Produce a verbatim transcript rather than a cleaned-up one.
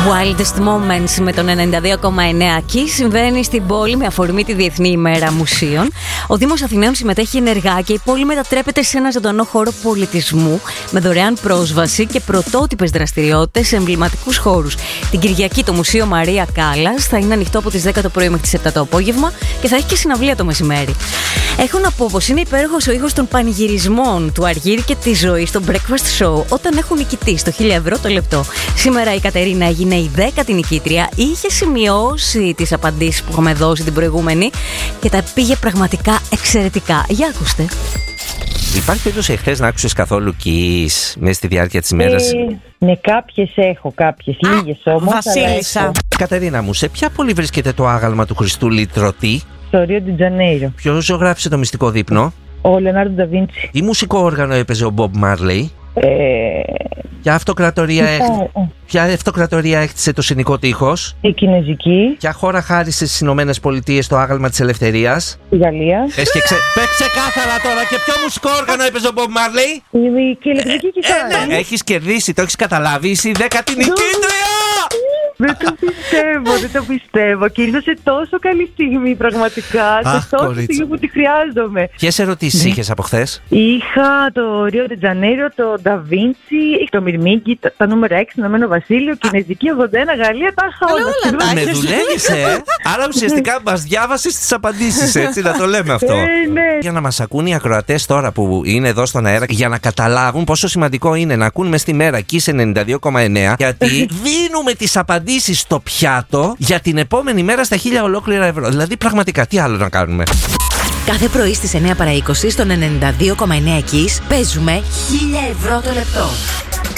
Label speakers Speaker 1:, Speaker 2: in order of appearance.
Speaker 1: Wildest Moments με τον ενενήντα δύο κόμμα εννέα Kiss συμβαίνει στην πόλη με αφορμή τη Διεθνή ημέρα μουσείων. Ο Δήμος Αθηναίων συμμετέχει ενεργά και η πόλη μετατρέπεται σε ένα ζωντανό χώρο πολιτισμού με δωρεάν πρόσβαση και πρωτότυπες δραστηριότητες σε εμβληματικούς χώρους. Την Κυριακή το Μουσείο Μαρία Κάλλας θα είναι ανοιχτό από τις δέκα το πρωί μέχρι τις επτά το απόγευμα και θα έχει και συναυλία το μεσημέρι. Έχω να πω πως είναι υπέροχος ο ήχος των πανηγυρισμών του Αργύρη και τη ζωή στο breakfast show όταν έχουν νικητή στο χίλια ευρώ το λεπτό. Σήμερα η Κατερίνα έγινε η δέκατη νικήτρια, είχε σημειώσει τις απαντήσεις που είχαμε δώσει την προηγούμενη και τα πήγε πραγματικά εξαιρετικά. Για ακούστε.
Speaker 2: Υπάρχει περίπτωση εχθές να άκουσες καθόλου Kiss μέσα στη διάρκεια της ημέρας?
Speaker 3: Ε, ναι, κάποιες έχω, κάποιες, λίγες όμως.
Speaker 1: Βασίλισσα.
Speaker 2: Κατερίνα μου, σε ποια πόλη βρίσκεται το άγαλμα του Χριστού Λυτρωτή?
Speaker 3: Στο Ρίο ντι Τζανέιρο.
Speaker 2: Ποιος ζωγράφισε το μυστικό δείπνο?
Speaker 3: Ο Λεωνάρντο Νταβίντσι.
Speaker 2: Τι μουσικό όργανο έπαιζε ο Μπομπ Μάρλεϊ?
Speaker 3: Ε,
Speaker 2: Ποια αυτοκρατορία, έχ...
Speaker 3: ε.
Speaker 2: Ποια αυτοκρατορία έκτισε το Συνικό Τείχος?
Speaker 3: Η Κινέζικη.
Speaker 2: Ποια χώρα χάρισε στις Ηνωμένες Πολιτείες το άγαλμα της Ελευθερίας?
Speaker 3: Η Γαλλία.
Speaker 2: Πες και ξε... Πες ξεκάθαρα τώρα, και ποιο μουσικό όργανο έπαιζε ο Μπομπ Μάρλεϊ?
Speaker 3: Η και ηλεκτρική κιθάρα.
Speaker 2: Έχεις κερδίσει, το έχεις καταλάβει, είσαι η δέκατη νικήτρια!
Speaker 3: Δεν το πιστεύω, δεν το πιστεύω. Και ήρθα σε τόσο καλή στιγμή, πραγματικά.
Speaker 2: Αχ,
Speaker 3: σε τόσο
Speaker 2: κορίτσι.
Speaker 3: στιγμή που τη χρειάζομαι.
Speaker 2: Ποιες ερωτήσεις είχες από χθες?
Speaker 3: Είχα το Ρίο ντι Τζανέιρο, το Νταβίντσι, το Μυρμήγκι, τα, τα νούμερα έξι, Ηνωμένο Βασίλειο, Κινέζικη ογδόντα ένα, Γαλλία, τα είχα όλα.
Speaker 2: Με δουλεύεις, ε! Άρα ουσιαστικά μας διάβασες τις απαντήσεις, έτσι, να το λέμε αυτό.
Speaker 3: Ε, ναι.
Speaker 2: Για να μας ακούν οι ακροατές τώρα που είναι εδώ στον αέρα, για να καταλάβουν πόσο σημαντικό είναι να ακούν μες στη μέρα Kiss ενενήντα δύο κόμμα εννέα, γιατί δίνουμε τις απαντήσεις στο πιάτο για την επόμενη μέρα στα χίλια ολόκληρα ευρώ. Δηλαδή, πραγματικά, τι άλλο να κάνουμε?
Speaker 1: Κάθε πρωί στις εννέα παρά είκοσι στον ενενήντα δύο κόμμα εννέα Kiss παίζουμε χίλια ευρώ το λεπτό.